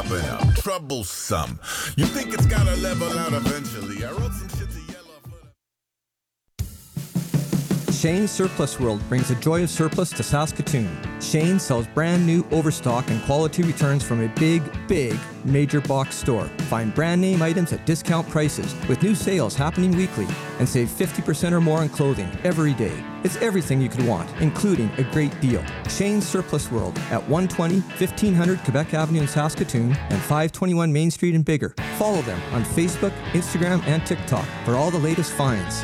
open up, troublesome. You think it's gotta level out eventually. I wrote some shit to yellow for the... Shane's Surplus World brings the joy of surplus to Saskatoon. Shane sells brand new overstock and quality returns from a big major box store. Find brand name items at discount prices with new sales happening weekly and save 50% or more on clothing every day. It's everything you could want, including a great deal. Shane's Surplus World at 120 1500 Quebec Avenue in Saskatoon and 521 Main Street in Bigger. Follow them on Facebook, Instagram, and TikTok for all the latest finds.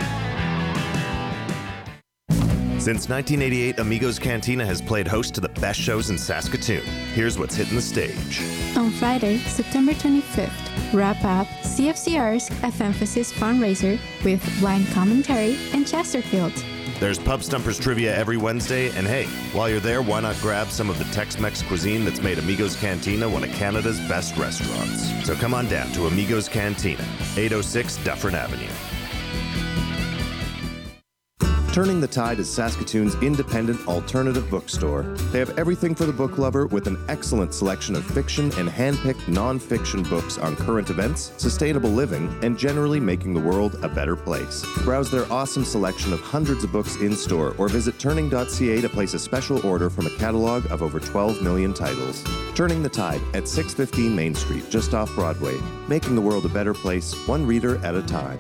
Since 1988, Amigos Cantina has played host to the best shows in Saskatoon. Here's what's hitting the stage. On Friday, September 25th, wrap up CFCR's F-Emphasis fundraiser with blind commentary and Chesterfield. There's Pub Stumpers trivia every Wednesday, and hey, while you're there, why not grab some of the Tex-Mex cuisine that's made Amigos Cantina one of Canada's best restaurants. So come on down to Amigos Cantina, 806 Dufferin Avenue. Turning the Tide is Saskatoon's independent alternative bookstore. They have everything for the book lover with an excellent selection of fiction and hand-picked non-fiction books on current events, sustainable living, and generally making the world a better place. Browse their awesome selection of hundreds of books in-store or visit turning.ca to place a special order from a catalog of over 12 million titles. Turning the Tide at 615 Main Street, just off Broadway. Making the world a better place, one reader at a time.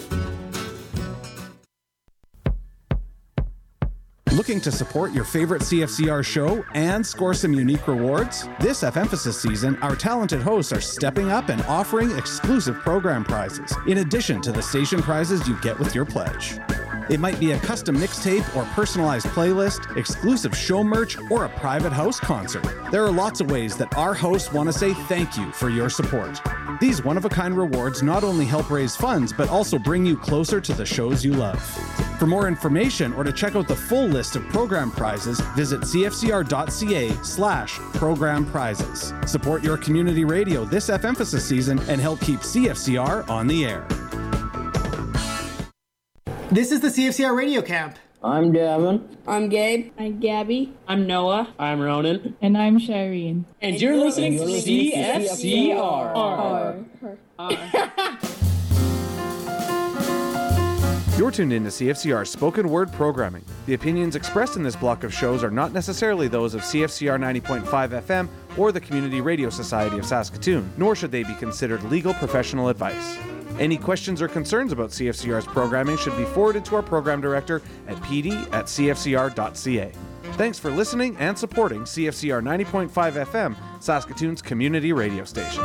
Looking to support your favorite CFCR show and score some unique rewards? This F-Emphasis season, our talented hosts are stepping up and offering exclusive program prizes, in addition to the station prizes you get with your pledge. It might be a custom mixtape or personalized playlist, exclusive show merch, or a private house concert. There are lots of ways that our hosts want to say thank you for your support. These one-of-a-kind rewards not only help raise funds, but also bring you closer to the shows you love. For more information or to check out the full list of program prizes, visit cfcr.ca/program prizes. Support your community radio this F-Emphasis season and help keep CFCR on the air. This is the CFCR Radio Camp. I'm Davin. I'm Gabe. I'm Gabby. I'm Noah. I'm Ronan. And I'm Shireen. And you're listening to CFCR. You're tuned in to CFCR's spoken word programming. The opinions expressed in this block of shows are not necessarily those of CFCR 90.5 FM or the Community Radio Society of Saskatoon, nor should they be considered legal professional advice. Any questions or concerns about CFCR's programming should be forwarded to our program director at pd@cfcr.ca. Thanks for listening and supporting CFCR 90.5 FM, Saskatoon's community radio station.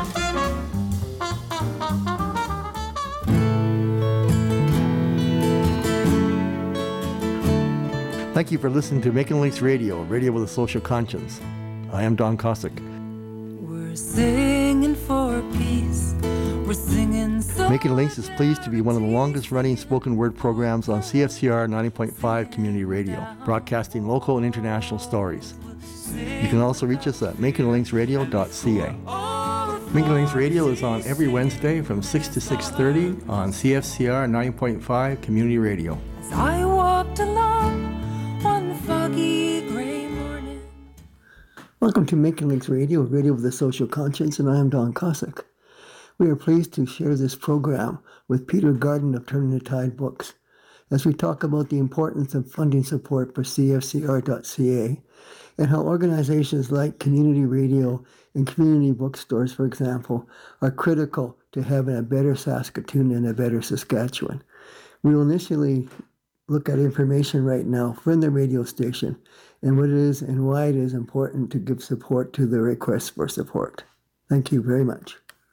Thank you for listening to Making Links Radio, radio with a social conscience. I am Don Cossack. We're singing for peace. We're singing so Making Links is pleased to be one of the longest running spoken word programs on CFCR 90.5 Community Radio, broadcasting local and international stories. You can also reach us at makinglinksradio.ca. Making Links Radio is on every Wednesday from 6 to 6:30 on CFCR 90.5 Community Radio. as I walked along one foggy gray morning. Welcome to Making Links Radio, radio with a social conscience, and I am Don Cossack. We are pleased to share this program with Peter Garden of Turning the Tide Books as we talk about the importance of funding support for CFCR.ca and how organizations like community radio and community bookstores, for example, are critical to having a better Saskatoon and a better Saskatchewan. We will initially look at information right now from the radio station and what it is and why it is important to give support to the request for support. Thank you very much.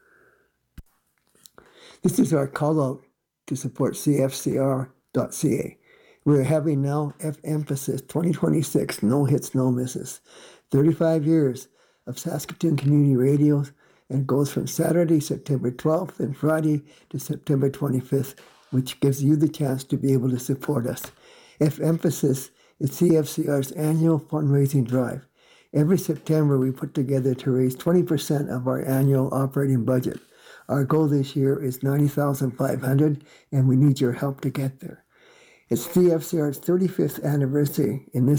This is our call out to support CFCR.ca. We're having now F-Emphasis 2026, no hits, no misses. 35 years of Saskatoon Community Radio, and it goes from Saturday, September 12th, and Friday to September 25th, which gives you the chance to be able to support us. F-Emphasis is CFCR's annual fundraising drive. Every September, we put together to raise 20% of our annual operating budget. Our goal this year is $90,500, and we need your help to get there. It's CFCR's 35th anniversary in this